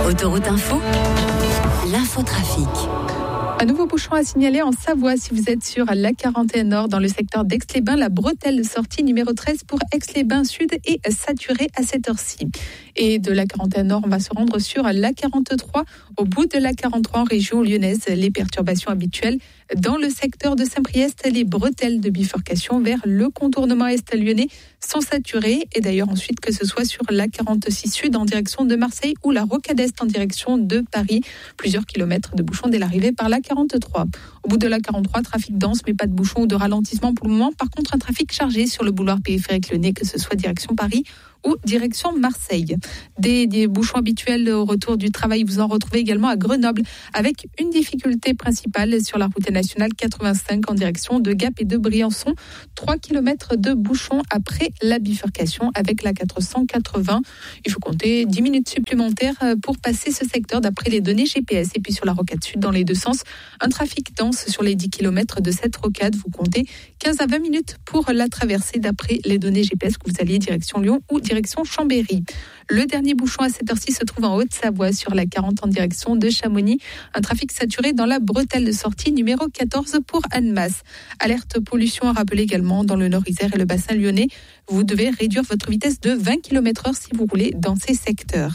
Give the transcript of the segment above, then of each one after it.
Autoroute Info, l'infotrafic. Un nouveau bouchon à signaler en Savoie si vous êtes sur l'A41 Nord dans le secteur d'Aix-les-Bains. La bretelle sortie numéro 13 pour Aix-les-Bains Sud est saturée à cette heure-ci. Et de l'A41 Nord, on va se rendre sur l'A43 au bout de l'A43 en région lyonnaise. Les perturbations habituelles dans le secteur de Saint-Priest, les bretelles de bifurcation vers le contournement est lyonnais sont saturées. Et d'ailleurs ensuite que ce soit sur l'A46 Sud en direction de Marseille ou la Rocade Est en direction de Paris. Plusieurs kilomètres de bouchons dès l'arrivée par l'A43. Au bout de l'A43, trafic dense mais pas de bouchons ou de ralentissement pour le moment. Par contre, un trafic chargé sur le boulevard périphérique lyonnais, que ce soit direction Paris ou direction Marseille. Des bouchons habituels au retour du travail, vous en retrouvez également à Grenoble avec une difficulté principale sur la route nationale 85 en direction de Gap et de Briançon. 3 km de bouchons après la bifurcation avec la 480. Il faut compter 10 minutes supplémentaires pour passer ce secteur d'après les données GPS. Et puis sur la rocade sud dans les deux sens, un trafic dense sur les 10 km de cette rocade. Vous comptez 15 à 20 minutes pour la traversée d'après les données GPS que vous alliez direction Lyon ou direction Chambéry. Le dernier bouchon à cette heure-ci se trouve en Haute-Savoie sur la 40 en direction de Chamonix. Un trafic saturé dans la bretelle de sortie numéro 14 pour Annemasse. Alerte pollution à rappeler également dans le Nord-Isère et le bassin lyonnais. Vous devez réduire votre vitesse de 20 km/h si vous roulez dans ces secteurs.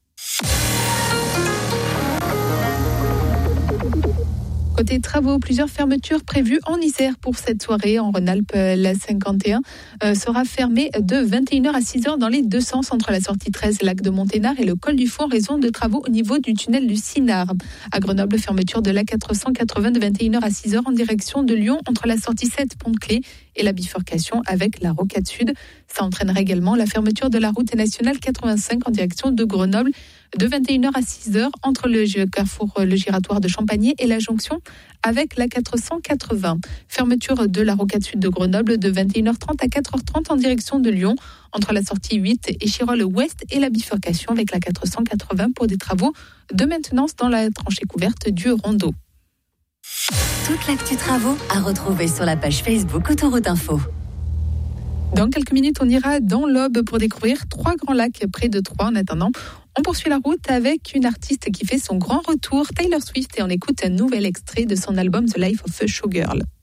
Côté travaux, plusieurs fermetures prévues en Isère pour cette soirée. En Rhône-Alpes, la 51 sera fermée de 21h à 6h dans les deux sens entre la sortie 13, lac de Monténard et le col du Fond en raison de travaux au niveau du tunnel du Sinard. À Grenoble, fermeture de la 480 de 21h à 6h en direction de Lyon entre la sortie 7, Pont-de-Clé et la bifurcation avec la Rocade Sud. Ça entraînera également la fermeture de la route nationale 85 en direction de Grenoble de 21h à 6h entre le carrefour le giratoire de Champagné et la jonction avec la 480. Fermeture de la Rocade Sud de Grenoble de 21h30 à 4h30 en direction de Lyon entre la sortie 8 et Chirol Ouest et la bifurcation avec la 480 pour des travaux de maintenance dans la tranchée couverte du Rondeau. Toute l'actu travaux à retrouver sur la page Facebook Autoroute Info. Dans quelques minutes, on ira dans l'Aube pour découvrir 3 grands lacs près de Troyes. En attendant, on poursuit la route avec une artiste qui fait son grand retour, Taylor Swift, et on écoute un nouvel extrait de son album The Life of a Showgirl.